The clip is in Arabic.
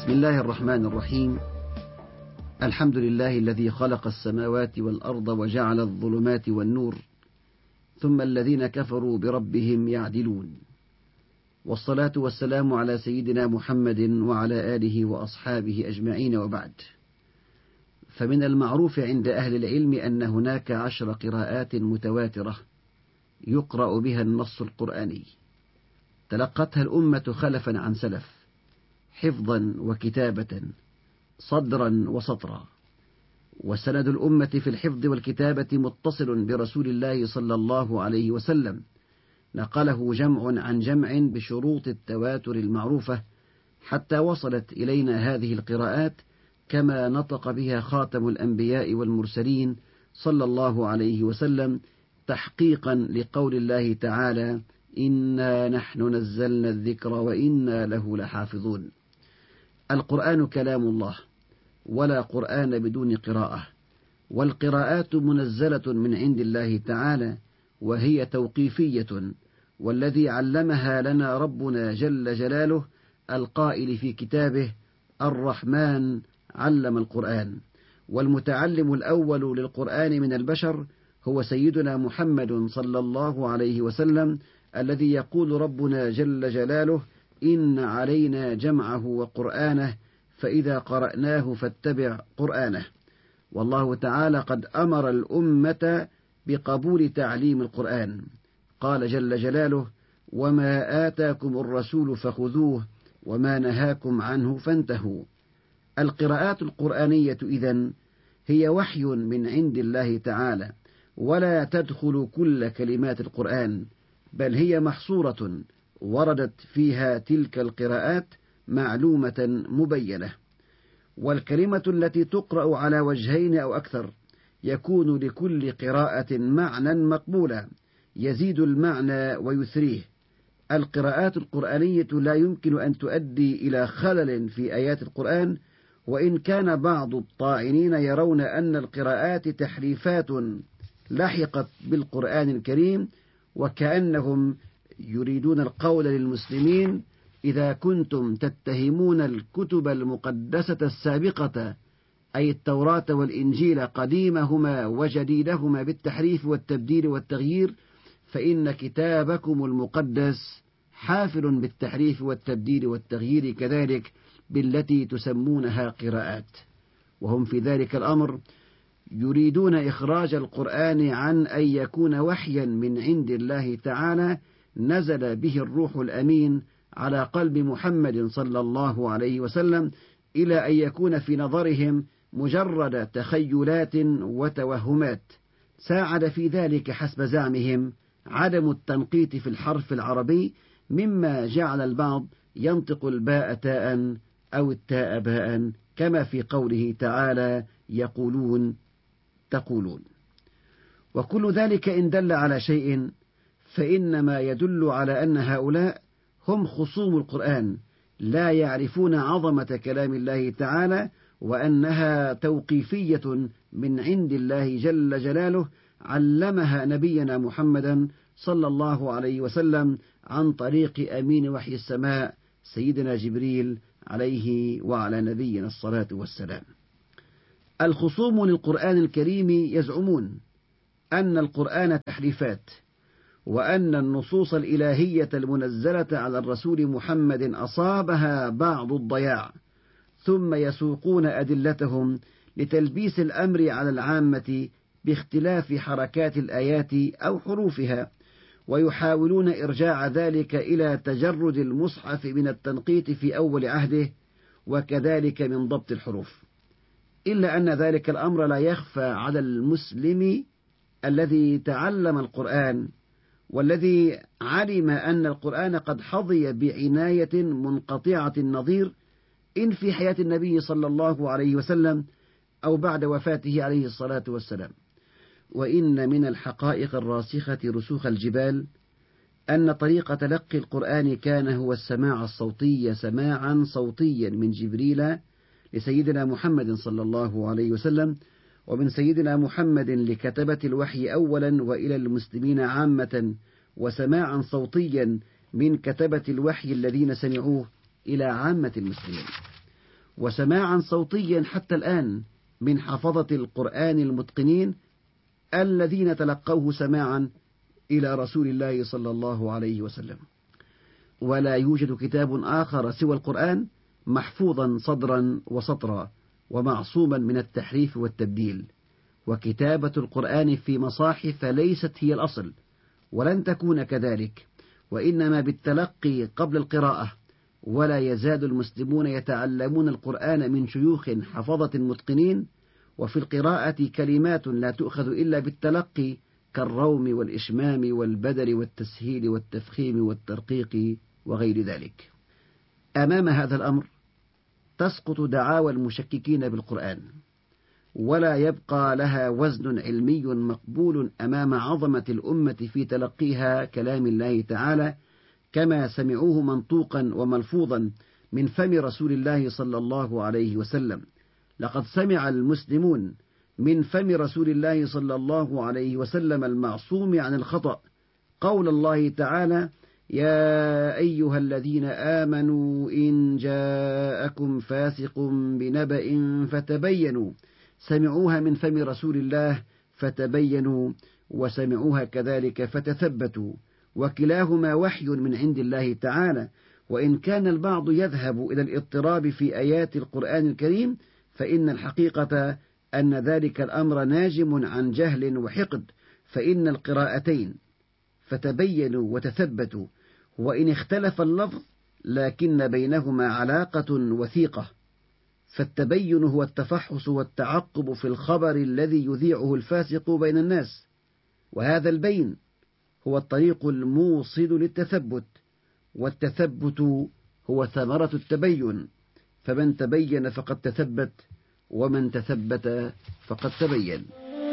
بسم الله الرحمن الرحيم. الحمد لله الذي خلق السماوات والأرض وجعل الظلمات والنور، ثم الذين كفروا بربهم يعدلون. والصلاة والسلام على سيدنا محمد وعلى آله وأصحابه أجمعين، وبعد. فمن المعروف عند أهل العلم أن هناك 10 قراءات متواترة يقرأ بها النص القرآني، تلقتها الأمة خلفا عن سلف، حفظا وكتابة، صدرا وسطرا. وسند الأمة في الحفظ والكتابة متصل برسول الله صلى الله عليه وسلم، نقله جمع عن جمع بشروط التواتر المعروفة حتى وصلت إلينا هذه القراءات، كما نطق بها خاتم الأنبياء والمرسلين صلى الله عليه وسلم، تحقيقا لقول الله تعالى: إنا نحن نزلنا الذكر وإنا له لحافظون. القرآن كلام الله، ولا قرآن بدون قراءة، والقراءات منزلة من عند الله تعالى، وهي توقيفية، والذي علمها لنا ربنا جل جلاله القائل في كتابه: الرحمن علم القرآن. والمتعلم الأول للقرآن من البشر هو سيدنا محمد صلى الله عليه وسلم، الذي يقول ربنا جل جلاله: إن علينا جمعه وقرآنه فإذا قرأناه فاتبع قرآنه. والله تعالى قد أمر الأمة بقبول تعليم القرآن، قال جل جلاله: وما آتاكم الرسول فخذوه وما نهاكم عنه فانتهوا. القراءات القرآنية إذن هي وحي من عند الله تعالى، ولا تدخل كل كلمات القرآن، بل هي محصورة وردت فيها تلك القراءات معلومة مبينة. والكلمة التي تقرأ على وجهين أو أكثر يكون لكل قراءة معنى مقبولا يزيد المعنى ويثريه. القراءات القرآنية لا يمكن أن تؤدي إلى خلل في آيات القرآن، وإن كان بعض الطاعنين يرون أن القراءات تحريفات لحقت بالقرآن الكريم، وكأنهم يريدون القول للمسلمين: إذا كنتم تتهمون الكتب المقدسة السابقة، أي التوراة والإنجيل، قديمهما وجديدهما بالتحريف والتبديل والتغيير، فإن كتابكم المقدس حافل بالتحريف والتبديل والتغيير كذلك بالتي تسمونها قراءات. وهم في ذلك الأمر يريدون إخراج القرآن عن أن يكون وحيا من عند الله تعالى نزل به الروح الأمين على قلب محمد صلى الله عليه وسلم، إلى أن يكون في نظرهم مجرد تخيلات وتوهمات. ساعد في ذلك حسب زعمهم عدم التنقيط في الحرف العربي، مما جعل البعض ينطق الباء تاء أو التاء باء، كما في قوله تعالى: يقولون تقولون. وكل ذلك إن دل على شيء فإنما يدل على أن هؤلاء هم خصوم القرآن، لا يعرفون عظمة كلام الله تعالى، وأنها توقيفية من عند الله جل جلاله، علمها نبينا محمدا صلى الله عليه وسلم عن طريق أمين وحي السماء سيدنا جبريل عليه وعلى نبينا الصلاة والسلام. الخصوم للقرآن الكريم يزعمون أن القرآن تحريفات، وأن النصوص الإلهية المنزلة على الرسول محمد أصابها بعض الضياع، ثم يسوقون أدلتهم لتلبيس الأمر على العامة باختلاف حركات الآيات أو حروفها، ويحاولون إرجاع ذلك إلى تجرد المصحف من التنقيط في أول عهده، وكذلك من ضبط الحروف. إلا أن ذلك الأمر لا يخفى على المسلم الذي تعلم القرآن، والذي علم أن القرآن قد حظي بعناية منقطعة النظير، إن في حياة النبي صلى الله عليه وسلم أو بعد وفاته عليه الصلاة والسلام. وإن من الحقائق الراسخة رسوخ الجبال أن طريق تلقي القرآن كان هو السماع الصوتي، سماعا صوتيا من جبريل لسيدنا محمد صلى الله عليه وسلم، ومن سيدنا محمد لكتبة الوحي أولا وإلى المسلمين عامة، وسماعا صوتيا من كتبة الوحي الذين سمعوه إلى عامة المسلمين. وسماعا صوتيا حتى الآن من حفظة القرآن المتقنين الذين تلقوه سماعا إلى رسول الله صلى الله عليه وسلم. ولا يوجد كتاب آخر سوى القرآن محفوظا صدرا وسطرا ومعصوما من التحريف والتبديل. وكتابة القرآن في مصاحف ليست هي الأصل ولن تكون كذلك، وإنما بالتلقي قبل القراءة. ولا يزال المسلمون يتعلمون القرآن من شيوخ حفظة متقنين، وفي القراءة كلمات لا تؤخذ إلا بالتلقي كالروم والإشمام والبدر والتسهيل والتفخيم والترقيق وغير ذلك. أمام هذا الأمر تسقط دعاوى المشككين بالقرآن، ولا يبقى لها وزن علمي مقبول أمام عظمة الأمة في تلقيها كلام الله تعالى كما سمعوه منطوقا وملفوظا من فم رسول الله صلى الله عليه وسلم. لقد سمع المسلمون من فم رسول الله صلى الله عليه وسلم المعصوم عن الخطأ قول الله تعالى: يا أيها الذين آمنوا إن جاءكم فاسق بنبأ فتبينوا. سمعوها من فم رسول الله فتبينوا، وسمعوها كذلك فتثبتوا، وكلاهما وحي من عند الله تعالى. وإن كان البعض يذهب إلى الاضطراب في آيات القرآن الكريم، فإن الحقيقة أن ذلك الأمر ناجم عن جهل وحقد، فإن القراءتين فتبينوا وتثبتوا وإن اختلف اللفظ لكن بينهما علاقة وثيقة. فالتبين هو التفحص والتعقب في الخبر الذي يذيعه الفاسق بين الناس، وهذا هو الطريق الموصل للتثبت، والتثبت هو ثمرة التبين، فمن تبين فقد تثبت، ومن تثبت فقد تبين.